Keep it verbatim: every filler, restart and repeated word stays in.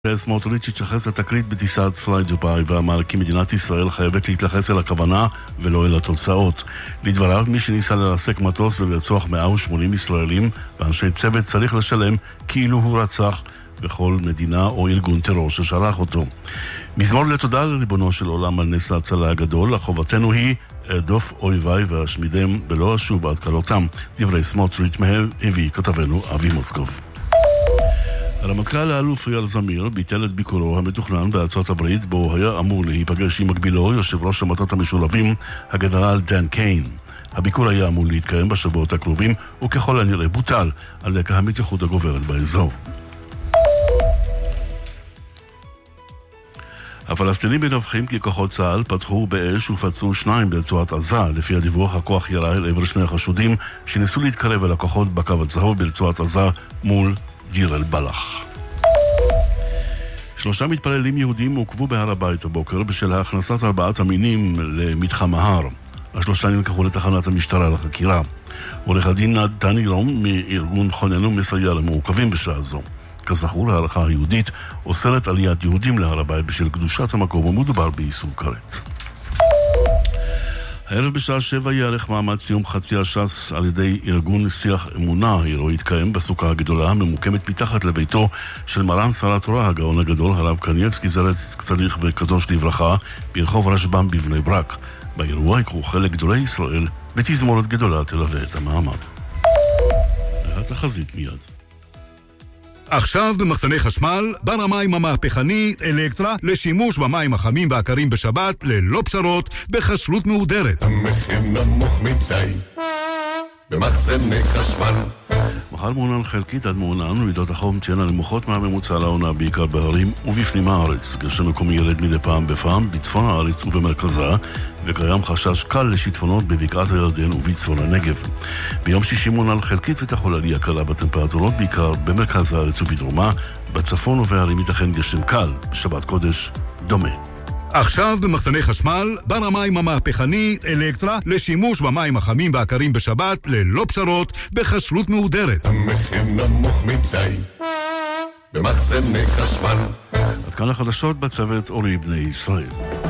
סמוטריץ' התייחס לתקרית בטיסת פליי דובאי ואמר כי מדינת ישראל חייבת להתייחס אל הכוונה ולא אל התוצאות. לדבריו, מי שניסה לרסק מטוס ולרצוח מאה ושמונים ישראלים ואנשי צוות צריך לשלם כאילו הוא רצח בכל מדינה או ארגון טרור ששלח אותו. מזמור לתודה לריבונו של עולם על נס ההצלה הגדול, חובתנו היא ארדוף אויביי ואשמידם ולא אשוב עד כלותם. דברי סמוטריץ' מהם הביא כתבנו אבי מוסקוב. הרמטכ"ל האלוף אייל זמיר ביטל את ביקורו המתוכנן בארצות הברית, בו היה אמור להיפגש עם מקבילו יושב ראש המטות המשולבים הגנרל דן קיין. הביקור היה אמור להתקיים בשבועות הקרובים וככל הנראה בוטל על רקע המתיחות הגוברת באזור. הפלסטינים מדווחים כי כוחות צה"ל פתחו באש ופצעו שניים ברצועת עזה. לפי הדיווח, הכוח ירה אל עבר שני החשודים שניסו להתקרב אל הכוחות בקו הצהוב ברצועת עזה מול דיר אל בלח. שלושה מתפללים יהודים עוכבו בהר הבית הבוקר בשל הכנסת ארבעת המינים למתחם ההר. השלושה נלקחו לתחנת המשטרה לחקירה. עורך הדין דני רום מארגון חוננו מסייע למעוכבים בשעה זו. כזכור, הערכה היהודית אוסרת עליית יהודים להר הבית בשל קדושת המקום ומדובר באיסור כרת. הערב בשעה שבע יערך מעמד סיום חצי הש"ס על ידי ארגון שיח אמונה. האירוע יתקיים בסוכה הגדולה הממוקמת מתחת לביתו של מרן שר התורה הגאון הגדול הרב קנייבסקי זלץ צדיק וקדוש לברכה ברחוב רשב"ם בבני ברק. באירוע יקרו חלק גדולי ישראל ותזמורת גדולה תלווה את המעמד. התחזית מיד. עכשיו במחסני חשמל, בר המים המהפכני אלקטרה לשימוש במים החמים והקרים בשבת ללא פשרות בכשרות מהודרת. המחיר נמוך מדי במחסני חשמל. מחר מעונן חלקית עד מעונן, רעידות החום תהיינה נמוכות מהממוצע לעונה בעיקר בהרים ובפנים הארץ. גשם מקומי ירד מדי פעם בפעם בצפון הארץ ובמרכזה, וקיים חשש קל לשיטפונות בבקעת הירדן ובצפון הנגב. ביום שישי מעונן חלקית ותחול עלייה קלה בטמפרטורות בעיקר במרכז הארץ ובדרומה, בצפון ובהרים ייתכן גשם קל, בשבת קודש דומה. עכשיו במחסני חשמל, בר המים המהפכני אלקטרה לשימוש במים החמים והקרים בשבת ללא פשרות בכשרות מהודרת. המחיר נמוך מדי במחסני חשמל. עד כאן החדשות בצוות אורי בני ישראל.